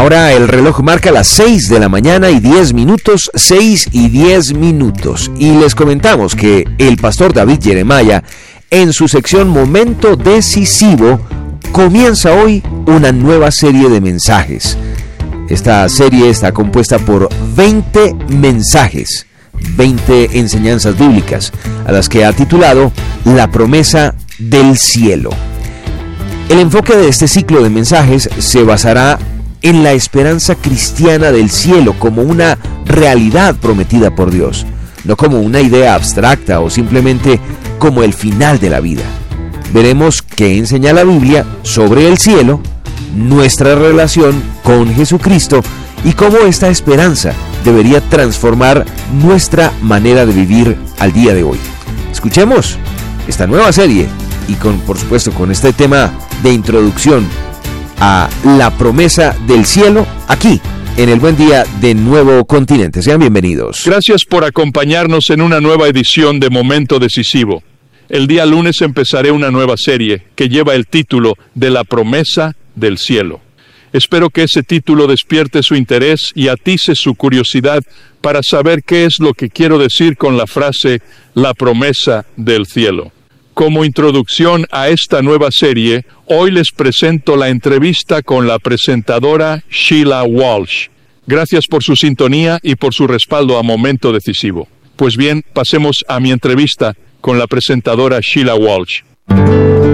Ahora el reloj marca las 6 de la mañana y 10 minutos, 6 y 10 minutos. Y les comentamos que el pastor David Jeremiah, en su sección Momento Decisivo, comienza hoy una nueva serie de mensajes. Esta serie está compuesta por 20 mensajes, 20 enseñanzas bíblicas, a las que ha titulado La promesa del cielo. El enfoque de este ciclo de mensajes se basará en la esperanza cristiana del cielo como una realidad prometida por Dios, no como una idea abstracta o simplemente como el final de la vida. Veremos qué enseña la Biblia sobre el cielo, nuestra relación con Jesucristo y cómo esta esperanza debería transformar nuestra manera de vivir al día de hoy. Escuchemos esta nueva serie y por supuesto con este tema de introducción a la promesa del cielo aquí en el Buen Día de Nuevo Continente. Sean bienvenidos. Gracias por acompañarnos en una nueva edición de Momento Decisivo. El día lunes empezaré una nueva serie que lleva el título de La promesa del cielo. Espero que ese título despierte su interés y atice su curiosidad para saber qué es lo que quiero decir con la frase la promesa del cielo. Como introducción a esta nueva serie, hoy les presento la entrevista con la presentadora Sheila Walsh. Gracias por su sintonía y por su respaldo a Momento Decisivo. Pues bien, pasemos a mi entrevista con la presentadora Sheila Walsh.